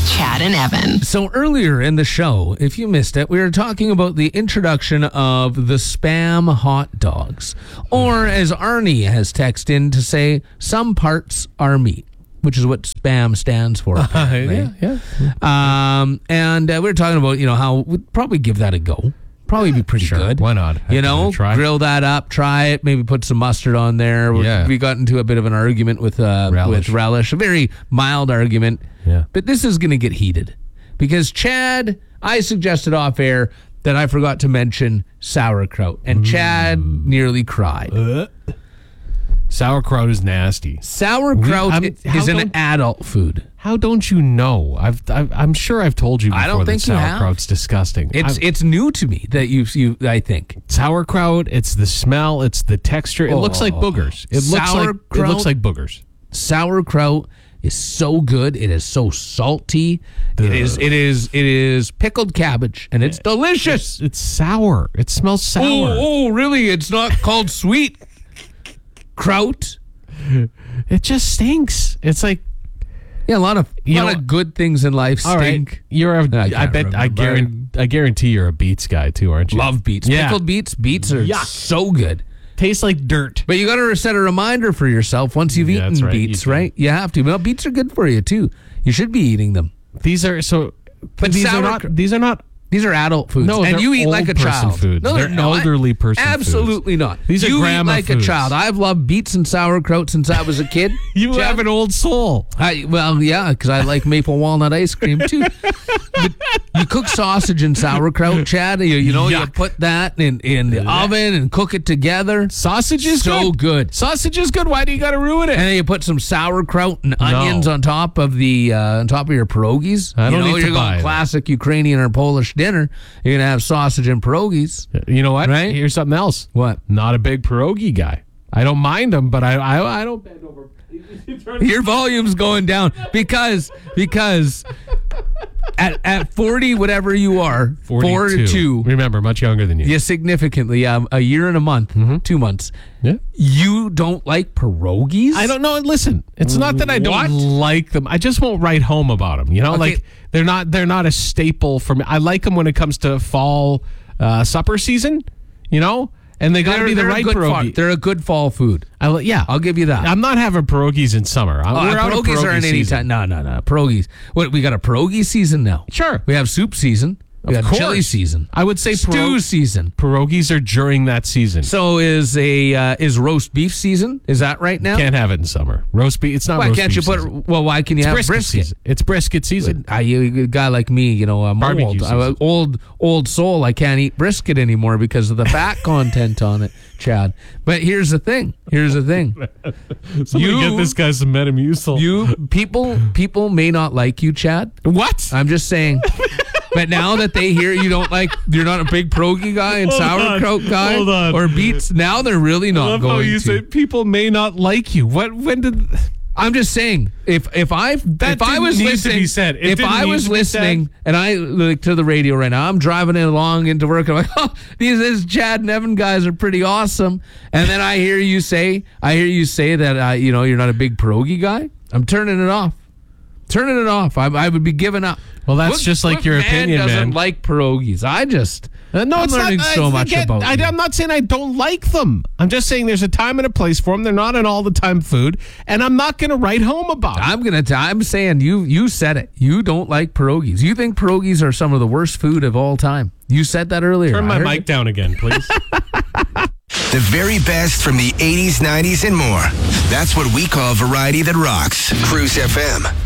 with Chad and Evan. So earlier in the show, if you missed it, we were talking about the introduction of the Spam hot dogs. Or as Arnie has texted in to say, some parts are meat, which is what Spam stands for. Yeah. And we were talking about, how we'd probably give that a go. Probably be pretty good. Why not? Grill that up, try it, maybe put some mustard on there. Yeah. We got into a bit of an argument with Relish, a very mild argument. Yeah. But this is going to get heated because Chad, I suggested off air that I forgot to mention sauerkraut, and Chad nearly cried. Sauerkraut is nasty. Sauerkraut is an adult food. How don't you know? I'm sure I've told you before. I don't think that sauerkraut's disgusting. It's new to me that you I think sauerkraut. It's the smell. It's the texture. It looks like boogers. It looks like boogers. Sauerkraut is so good. It is so salty. It is pickled cabbage, and it's delicious. It's sour. It smells sour. Oh, really? It's not called sweet kraut. It just stinks. It's like a lot of good things in life stink. Right. I guarantee you're a beets guy too, aren't you? Love beets. Yeah. Pickled beets. Beets are so good. Tastes like dirt. But you got to set a reminder for yourself once you've eaten beets, right? You have to. Well, beets are good for you too. You should be eating them. These are not. These are adult foods. No, and you eat like a child. Foods. No, they're not. Elderly person Absolutely foods. not. These are grandma eat like foods. a child. I've loved beets and sauerkraut since I was a kid. You have an old soul. Because I like maple walnut ice cream too. But you cook sausage and sauerkraut, Chad. You put that in the oven and cook it together. Sausage is good. Sausage is good. Why do you got to ruin it? And then you put some sauerkraut and onions on top of your pierogies. I don't need to you're buy going classic Ukrainian or Polish dinner. You're gonna have sausage and pierogies. You know what? Right? Here's something else. What? Not a big pierogi guy. I don't mind them, but I don't bend over. Your volume's going down because at 40, whatever you are, 42. Remember, much younger than you. Yeah, significantly. A year and a month, 2 months. Yeah. You don't like pierogies? I don't know. Listen, it's not that I don't like them. I just won't write home about them. Okay. Like they're not a staple for me. I like them when it comes to fall supper season. And they got to be the right pierogi. They're a good fall food. I'll give you that. I'm not having pierogies in summer. We're out of pierogies are in any time. No. Pierogies. What, we got a pierogi season now? Sure. We have soup season. We have chili season. I would say stew season. Pierogies are during that season. So is roast beef season? Is that right now? Can't have it in summer. Roast beef. It's not. Why roast can't beef you put? Season. Well, why can you have brisket? Season. It's brisket season. A guy like me, I'm old soul. I can't eat brisket anymore because of the fat content on it, Chad. But here's the thing. You get this guy some Metamucil. People may not like you, Chad. What? I'm just saying. But now that they hear you're not a big pierogi guy and sauerkraut guy or beets, now they're really not going to. You say people may not like you. When did? I'm just saying, if I was listening and I to the radio right now, I'm driving along into work. I'm like, these Chad and Evan guys are pretty awesome. And then I hear you say that you're not a big pierogi guy. I'm turning it off. I would be giving up. Well, that's just like your opinion, man. Doesn't like pierogies. I'm learning so much about you. I'm not saying I don't like them. I'm just saying there's a time and a place for them. They're not an all-the-time food, and I'm not going to write home about it. I'm saying you said it. You don't like pierogies. You think pierogies are some of the worst food of all time. You said that earlier. Turn my mic down again, please. The very best from the 80s, 90s, and more. That's what we call variety that rocks. Cruise FM.